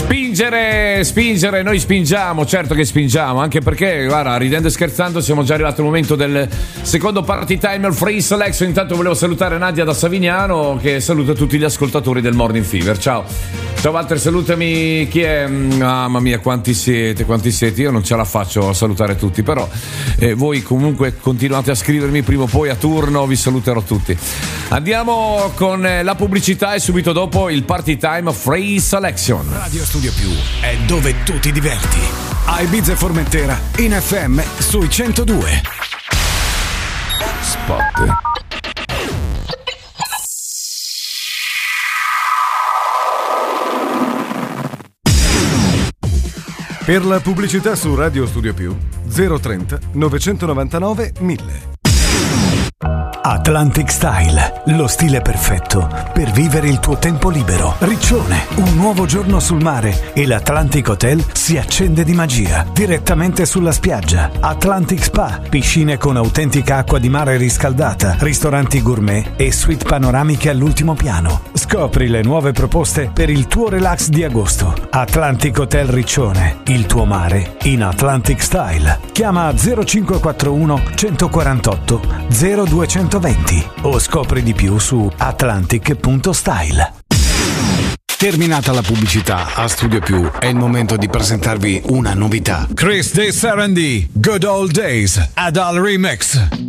Spingere, noi spingiamo, certo che spingiamo, anche perché, guarda, ridendo e scherzando, siamo già arrivati al momento del secondo party timer Free Selection. Intanto volevo salutare Nadia da Savignano, che saluta tutti gli ascoltatori del Morning Fever. Ciao Walter, salutami. Chi è? Mamma mia, quanti siete? Io non ce la faccio a salutare tutti, però voi comunque continuate a scrivermi, prima o poi a turno vi saluterò tutti. Andiamo con la pubblicità e subito dopo il party time Free Selection. Radio Studio Più è dove tu ti diverti. A Ibiza e Formentera in FM sui 102. Spot. Per la pubblicità su Radio Studio Più 030 999 1000. Atlantic Style, lo stile perfetto per vivere il tuo tempo libero. Riccione, un nuovo giorno sul mare e l'Atlantic Hotel si accende di magia direttamente sulla spiaggia. Atlantic Spa, piscine con autentica acqua di mare riscaldata, ristoranti gourmet e suite panoramiche all'ultimo piano. Scopri le nuove proposte per il tuo relax di agosto. Atlantic Hotel Riccione, il tuo mare in Atlantic Style. Chiama 0541 148 0220 o scopri di più su atlantic.style. Terminata la pubblicità, a Studio Più è il momento di presentarvi una novità. Chris De Sarandì, Good Old Days, Adal Remix.